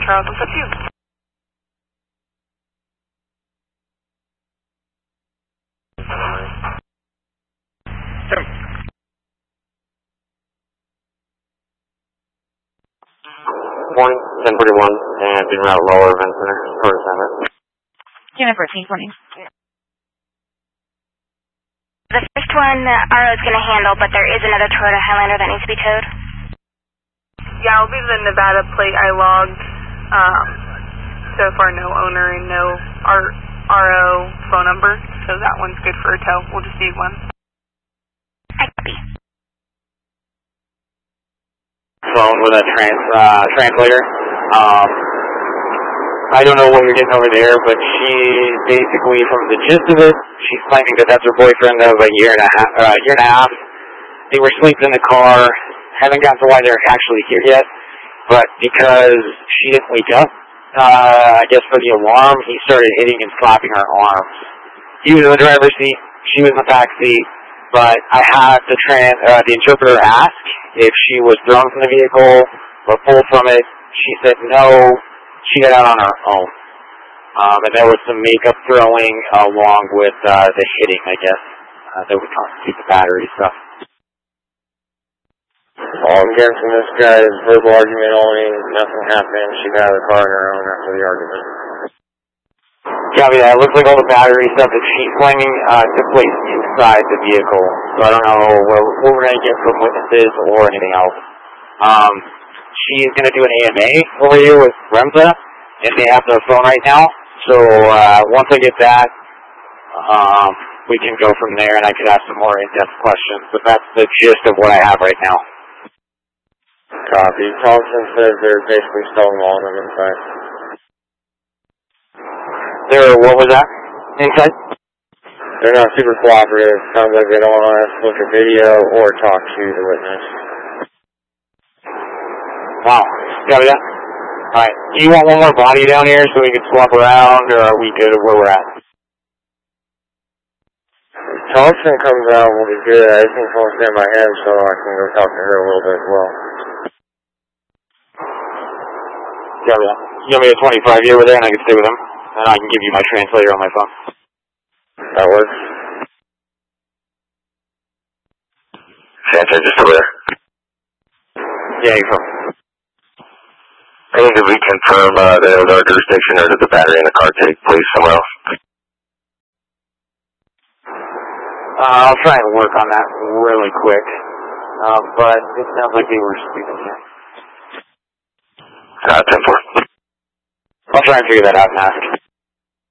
Charles, what's up to you? Morning, 1041, and in route lower event center, for assignment. Unit 14, morning. The first one, RO is going to handle, but there is another Toyota Highlander that needs to be towed. Yeah, I'll be the Nevada plate I logged. So far, no owner and no RO phone number, so that one's good for a tow. We'll just need one. I copy. Phone with a translator. I don't know what you're getting over there, but she basically, from the gist of it, she's claiming that that's her boyfriend of a year and a half. They were sleeping in the car. Haven't gotten to why they're actually here yet, but because she didn't wake up, I guess for the alarm, he started hitting and slapping her arms. He was in the driver's seat. She was in the back seat. But I had the interpreter ask if she was thrown from the vehicle or pulled from it. She said no, she got out on her own. And there was some makeup throwing along with the hitting, I guess, that would constitute the battery stuff. All I'm getting from this guy is verbal argument only, nothing happened. She got out of the car on her own after the argument. Copy that. It looks like all the battery stuff that she's claiming took place inside the vehicle. So I don't know what we're going to get from witnesses or anything else. She's going to do an AMA over here with Remza, and they have their phone right now. So once I get that, we can go from there, and I could ask some more in-depth questions. But that's the gist of what I have right now. Copy. Thompson says they're basically stonewalling them inside. What was that? Inside? They're not super cooperative. Sounds like they don't want us to look at video or talk to the witness. Wow. Copy that. Alright. Do you want one more body down here so we can swap around, or are we good at where we're at? If Thompson comes out, we'll be good. I just need someone to stand by him so I can go talk to her a little bit as well. Copy that. You want me to 25 here over there and I can stay with him? And I can give you my translator on my phone. That works. Sanchez, just over there. Yeah, you're fine. I need to reconfirm that it was our jurisdiction, or did the battery in the car take place somewhere else? I'll try and work on that really quick. But it sounds like they were sleeping here. 10-4. I'll try and figure that out and ask.